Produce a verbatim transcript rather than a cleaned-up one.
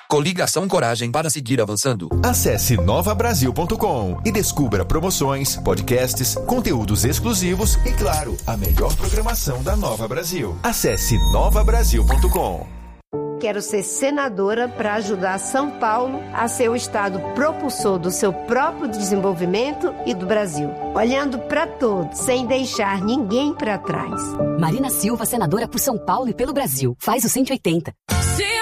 Coligação Coragem para seguir avançando. Acesse nova brasil ponto com e descubra promoções, podcasts, conteúdos exclusivos e, claro, a melhor programação da Nova Brasil. Acesse nova brasil ponto com. Quero ser senadora para ajudar São Paulo a ser o estado propulsor do seu próprio desenvolvimento e do Brasil, olhando para todos, sem deixar ninguém para trás. Marina Silva, senadora por São Paulo e pelo Brasil. Faz o cento e oitenta. Sim.